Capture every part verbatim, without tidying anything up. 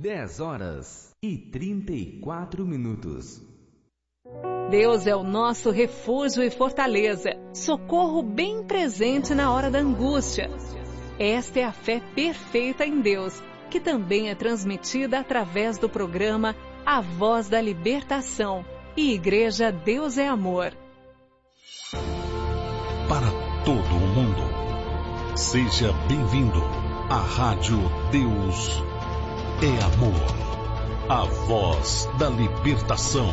dez horas e trinta e quatro minutos. Deus é o nosso refúgio e fortaleza, socorro bem presente na hora da angústia. Esta é a fé perfeita em Deus, que também é transmitida através do programa A Voz da Libertação e Igreja Deus é Amor. Para todo o mundo, seja bem-vindo à Rádio Deus é Amor, a Voz da Libertação.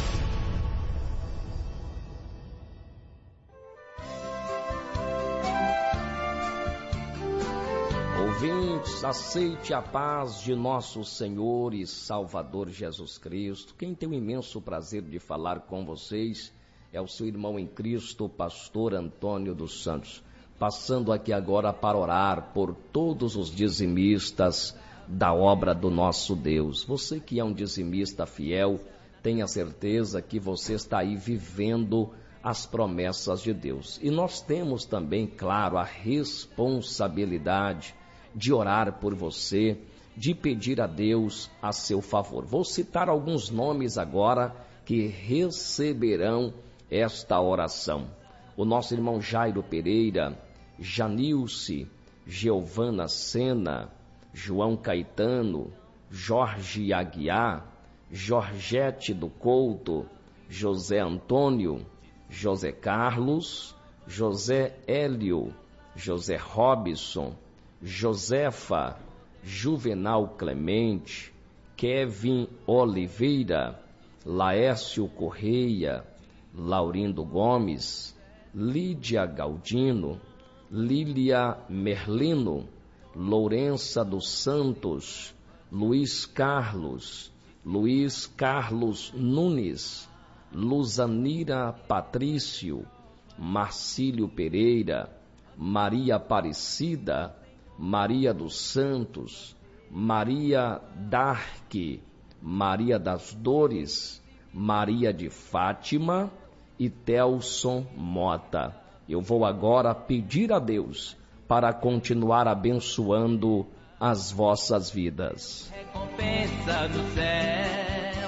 Ouvintes, aceite a paz de nosso Senhor e Salvador Jesus Cristo. Quem tem o imenso prazer de falar com vocês é o seu irmão em Cristo, pastor Antônio dos Santos, passando aqui agora para orar por todos os dizimistas da obra do nosso Deus. Você que é um dizimista fiel, tenha certeza que você está aí vivendo as promessas de Deus. E nós temos também, claro, a responsabilidade de orar por você, de pedir a Deus a seu favor. Vou citar alguns nomes agora que receberão esta oração. O nosso irmão Jairo Pereira, Janilce, Giovana Sena, João Caetano, Jorge Aguiar, Jorgete do Couto, José Antônio, José Carlos, José Hélio, José Robson, Josefa, Juvenal Clemente, Kevin Oliveira, Laércio Correia, Laurindo Gomes, Lídia Galdino, Lília Merlino, Lourença dos Santos, Luiz Carlos, Luiz Carlos Nunes, Luzanira Patrício, Marcílio Pereira, Maria Aparecida, Maria dos Santos, Maria Darque, Maria das Dores, Maria de Fátima e Telson Mota. Eu vou agora pedir a Deus para continuar abençoando as vossas vidas. Recompensa do céu.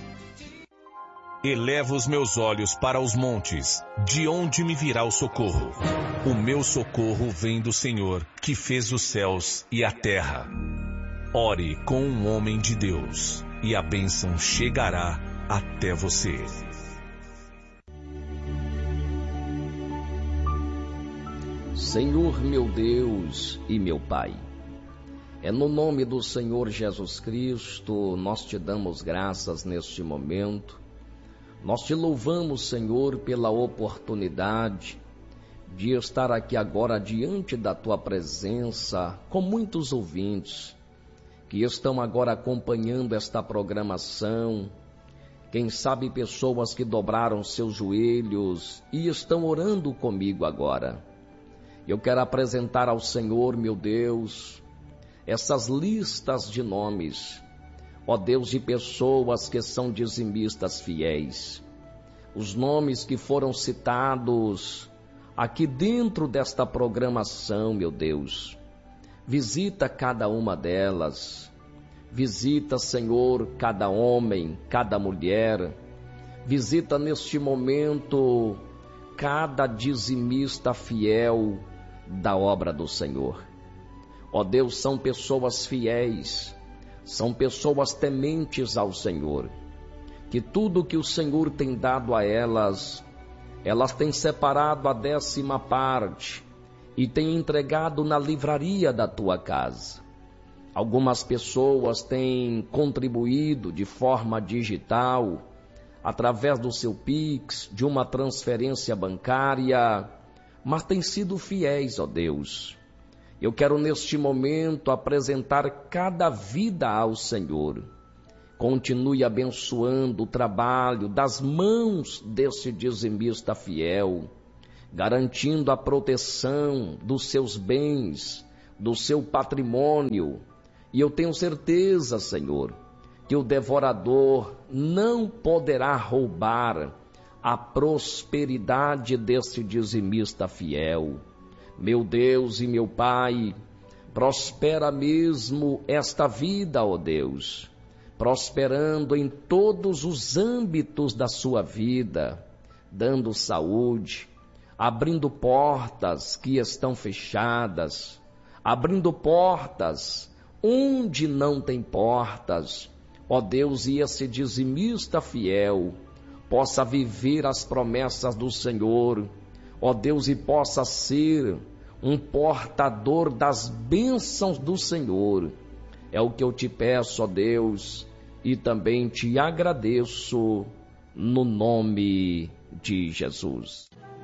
Elevo os meus olhos para os montes, de onde me virá o socorro? O meu socorro vem do Senhor, que fez os céus e a terra. Ore com um homem de Deus, e a bênção chegará até você. Senhor meu Deus e meu Pai, é no nome do Senhor Jesus Cristo, nós te damos graças neste momento. Nós te louvamos, Senhor, pela oportunidade de estar aqui agora diante da tua presença com muitos ouvintes que estão agora acompanhando esta programação. Quem sabe pessoas que dobraram seus joelhos e estão orando comigo agora. Eu quero apresentar ao Senhor, meu Deus, essas listas de nomes, ó Deus, de pessoas que são dizimistas fiéis. Os nomes que foram citados aqui dentro desta programação, meu Deus. Visita cada uma delas. Visita, Senhor, cada homem, cada mulher. Visita neste momento cada dizimista fiel da obra do Senhor. Ó Deus, são pessoas fiéis, são pessoas tementes ao Senhor, que tudo que o Senhor tem dado a elas, elas têm separado a décima parte e têm entregado na livraria da tua casa. Algumas pessoas têm contribuído de forma digital, através do seu Pix, de uma transferência bancária, mas têm sido fiéis, ó Deus. Eu quero neste momento apresentar cada vida ao Senhor. Continue abençoando o trabalho das mãos desse dizimista fiel, garantindo a proteção dos seus bens, do seu patrimônio. E eu tenho certeza, Senhor, que o devorador não poderá roubar a prosperidade desse dizimista fiel. Meu Deus e meu Pai, Prospera mesmo esta vida, ó Deus, prosperando em todos os âmbitos da sua vida, dando saúde, abrindo portas que estão fechadas, abrindo portas onde não tem portas. Ó Deus, e esse dizimista fiel possa viver as promessas do Senhor, ó Deus, e possa ser um portador das bênçãos do Senhor. É o que eu te peço, ó Deus, e também te agradeço no nome de Jesus.